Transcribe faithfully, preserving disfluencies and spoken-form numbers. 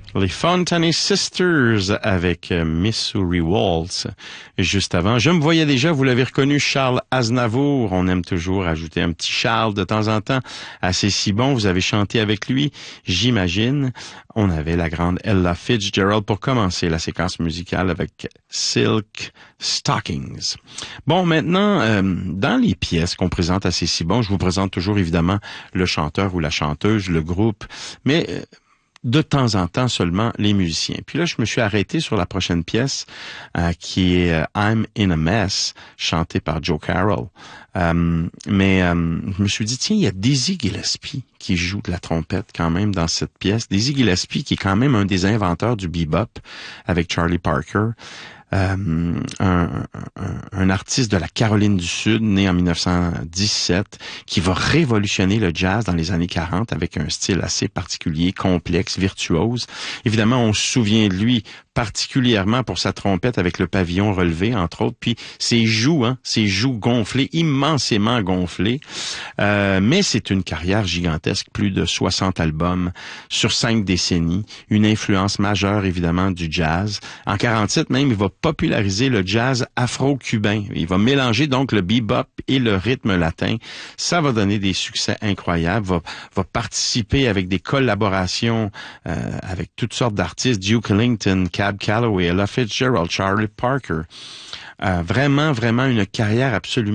Les Fontaine Sisters avec Missouri Waltz. Juste avant, je me voyais déjà, vous l'avez reconnu, Charles Aznavour. On aime toujours ajouter un petit Charles de temps en temps. Assez si bon, vous avez chanté avec lui, j'imagine. On avait la grande Ella Fitzgerald pour commencer la séquence musicale avec Silk Stockings. Bon, maintenant, euh, dans les pièces qu'on présente assez si bon, je vous présente toujours évidemment le chanteur ou la chanteuse, le groupe, mais euh, de temps en temps seulement les musiciens. Puis là, je me suis arrêté sur la prochaine pièce euh, qui est euh, I'm in a Mess, chantée par Joe Carroll. Euh, mais euh, je me suis dit, tiens, il y a Dizzy Gillespie qui joue de la trompette quand même dans cette pièce. Dizzy Gillespie qui est quand même un des inventeurs du bebop avec Charlie Parker. Euh, un, un, un artiste de la Caroline du Sud, né en dix-neuf cent dix-sept, qui va révolutionner le jazz dans les années quarante avec un style assez particulier, complexe, virtuose. Évidemment, on se souvient de lui particulièrement pour sa trompette avec le pavillon relevé, entre autres, puis ses joues, hein, ses joues gonflées, immensément gonflées. Euh, mais c'est une carrière gigantesque, plus de soixante albums sur cinq décennies, une influence majeure, évidemment, du jazz. En quarante-sept même, il va populariser le jazz afro-cubain. Il va mélanger donc le bebop et le rythme latin. Ça va donner des succès incroyables, va, va participer avec des collaborations euh, avec toutes sortes d'artistes, Duke Ellington, Cab Calloway, Ella Fitzgerald, Charlie Parker. Euh, vraiment, vraiment une carrière absolument